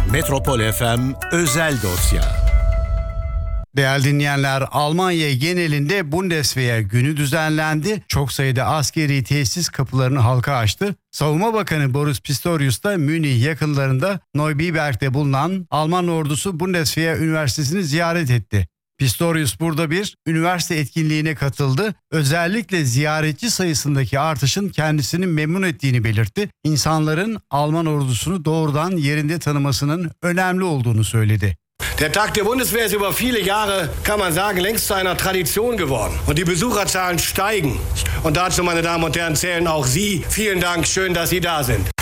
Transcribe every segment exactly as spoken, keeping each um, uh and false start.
Metropol F M Özel Dosya. Değerli dinleyenler, Almanya genelinde Bundeswehr günü düzenlendi. Çok sayıda askeri tesis kapılarını halka açtı. Savunma Bakanı Boris Pistorius da Münih yakınlarında Neubiberg'de bulunan Alman ordusu Bundeswehr Üniversitesi'ni ziyaret etti. Pistorius burada bir üniversite etkinliğine katıldı. Özellikle ziyaretçi sayısındaki artışın kendisini memnun ettiğini belirtti. İnsanların Alman ordusunu doğrudan yerinde tanımasının önemli olduğunu söyledi. Der Tag der Bundeswehr ist über viele Jahre, kann man sagen, längst zu einer Tradition geworden. Und die Besucherzahlen steigen. Und dazu, meine Damen und Herren, zählen auch Sie. Vielen Dank, schön, dass Sie da sind.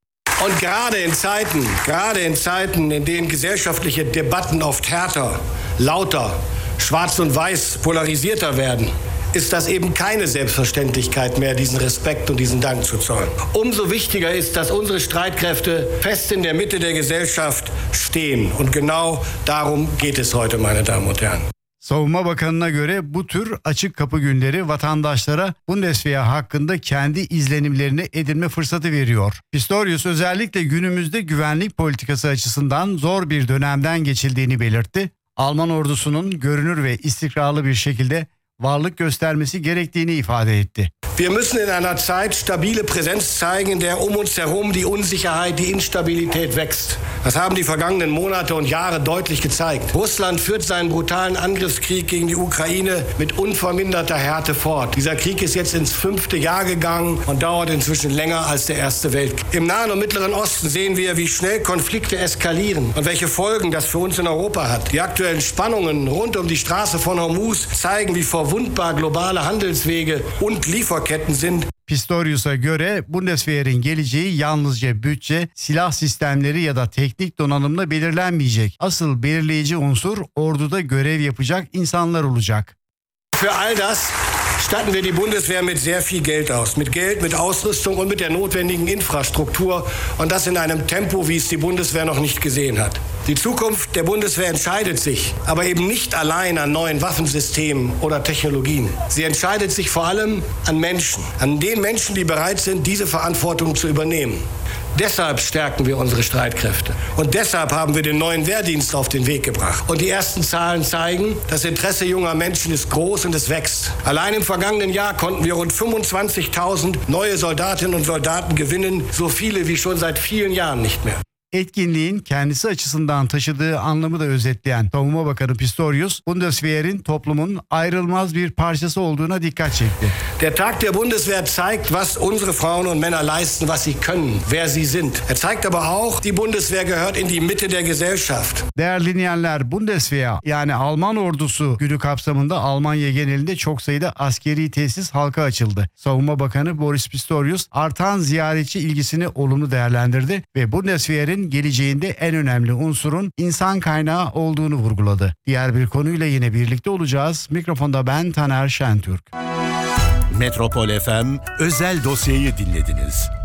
Und gerade in Zeiten, gerade in Zeiten, in denen gesellschaftliche Debatten oft härter, lauter, schwarz und weiß polarisierter werden, ist das eben keine Selbstverständlichkeit mehr, diesen Respekt und diesen Dank zu zollen. Umso wichtiger ist, dass unsere Streitkräfte fest in der Mitte der Gesellschaft stehen. Und genau darum geht es heute, meine Damen und Herren. Savunma Bakanı'na göre bu tür açık kapı günleri vatandaşlara Bundeswehr hakkında kendi izlenimlerini edinme fırsatı veriyor. Pistorius özellikle günümüzde güvenlik politikası açısından zor bir dönemden geçildiğini belirtti. Alman ordusunun görünür ve istikrarlı bir şekilde varlık göstermesi gerektiğini ifade etti. Wir müssen in einer Zeit stabile Präsenz zeigen, in der um uns herum die Unsicherheit, die Instabilität wächst. Das haben die vergangenen Monate und Jahre deutlich gezeigt. Russland führt seinen brutalen Angriffskrieg gegen die Ukraine mit unverminderter Härte fort. Dieser Krieg ist jetzt ins fünfte Jahr gegangen und dauert inzwischen länger als der Erste Weltkrieg. Im Nahen und Mittleren Osten sehen wir, wie schnell Konflikte eskalieren und welche Folgen das für uns in Europa hat. Die aktuellen Spannungen rund um die Straße von Hormuz zeigen, wie verwundbar globale Handelswege und Lieferketten sind. Pistorius'a göre Bundeswehr'in geleceği yalnızca bütçe, silah sistemleri ya da teknik donanımla belirlenmeyecek. Asıl belirleyici unsur orduda görev yapacak insanlar olacak. Für all das statten wir die Bundeswehr mit sehr viel Geld aus. Mit Geld, mit Ausrüstung und mit der notwendigen Infrastruktur. Und das in einem Tempo, wie es die Bundeswehr noch nicht gesehen hat. Die Zukunft der Bundeswehr entscheidet sich, aber eben nicht allein an neuen Waffensystemen oder Technologien. Sie entscheidet sich vor allem an Menschen. An den Menschen, die bereit sind, diese Verantwortung zu übernehmen. Deshalb stärken wir unsere Streitkräfte. Und deshalb haben wir den neuen Wehrdienst auf den Weg gebracht. Und die ersten Zahlen zeigen, das Interesse junger Menschen ist groß und es wächst. Allein im vergangenen Jahr konnten wir rund fünfundzwanzigtausend neue Soldatinnen und Soldaten gewinnen. So viele wie schon seit vielen Jahren nicht mehr. Etkinliğin kendisi açısından taşıdığı anlamı da özetleyen Savunma Bakanı Pistorius, Bundeswehr'in toplumun ayrılmaz bir parçası olduğuna dikkat çekti. Der Tag der Bundeswehr zeigt, was unsere Frauen und Männer leisten, was sie können, wer sie sind. Er zeigt aber auch, die Bundeswehr gehört in die Mitte der Gesellschaft. Değerli dinleyenler, Bundeswehr yani Alman ordusu günü kapsamında Almanya genelinde çok sayıda askeri tesis halka açıldı. Savunma Bakanı Boris Pistorius artan ziyaretçi ilgisini olumlu değerlendirdi ve Bundeswehr'in geleceğinde en önemli unsurun insan kaynağı olduğunu vurguladı. Diğer bir konuyla yine birlikte olacağız. Mikrofonda ben Taner Şentürk. Metropol F M Özel Dosya'yı dinlediniz.